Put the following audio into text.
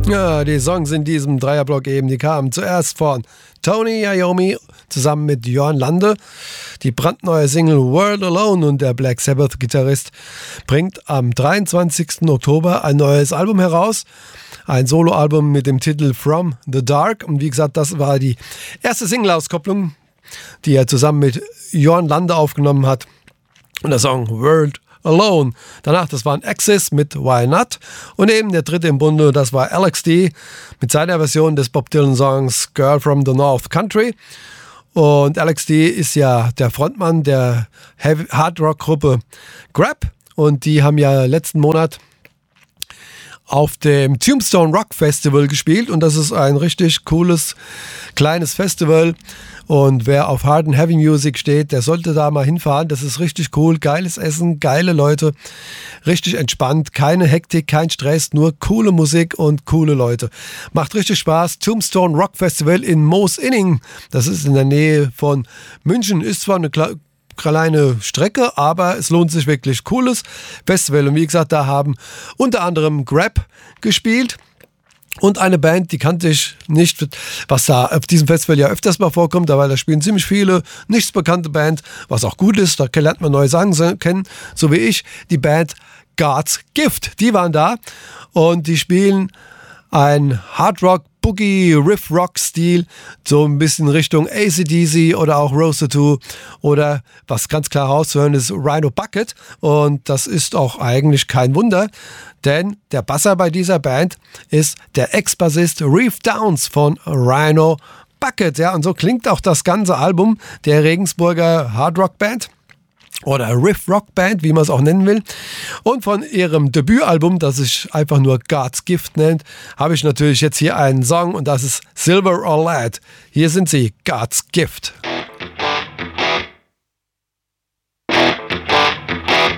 Ja, die Songs in diesem Dreierblock eben, die kamen zuerst von Tony Iommi zusammen mit Jörn Lande. Die brandneue Single World Alone, und der Black Sabbath-Gitarrist bringt am 23. Oktober ein neues Album heraus. Ein Soloalbum mit dem Titel From the Dark. Und wie gesagt, das war die erste Single-Auskopplung, die er zusammen mit Jörn Lande aufgenommen hat. Und der Song World Alone. Danach, das waren Axis mit Why Not. Und eben der dritte im Bunde, das war Alex D. mit seiner Version des Bob Dylan-Songs Girl from the North Country. Und Alex D. ist ja der Frontmann der Hard-Rock-Gruppe Grab. Und die haben ja letzten Monat auf dem Tombstone Rock Festival gespielt. Und das ist ein richtig cooles, kleines Festival. Und wer auf Hard and Heavy Music steht, der sollte da mal hinfahren. Das ist richtig cool. Geiles Essen, geile Leute. Richtig entspannt. Keine Hektik, kein Stress. Nur coole Musik und coole Leute. Macht richtig Spaß. Tombstone Rock Festival in Moosinning. Das ist in der Nähe von München. Ist zwar eine kleine Strecke, aber es lohnt sich wirklich. Cooles Festival. Und wie gesagt, da haben unter anderem Grab gespielt. Und eine Band, die kannte ich nicht, was da auf diesem Festival ja öfters mal vorkommt, weil da spielen ziemlich viele nichts bekannte Band, was auch gut ist, da lernt man neue Sachen kennen, so wie ich, die Band God's Gift. Die waren da und die spielen ein Hardrock, Boogie, Riff-Rock-Stil, so ein bisschen Richtung AC/DC oder auch Rose Tattoo oder was ganz klar rauszuhören ist Rhino Bucket, und das ist auch eigentlich kein Wunder, denn der Basser bei dieser Band ist der Ex-Bassist Reef Downs von Rhino Bucket, ja, und so klingt auch das ganze Album der Regensburger Hardrock-Band. Oder Riff-Rock-Band, wie man es auch nennen will. Und von ihrem Debütalbum, das sich einfach nur God's Gift nennt, habe ich natürlich jetzt hier einen Song, und das ist Silver or Lead. Hier sind sie, God's Gift.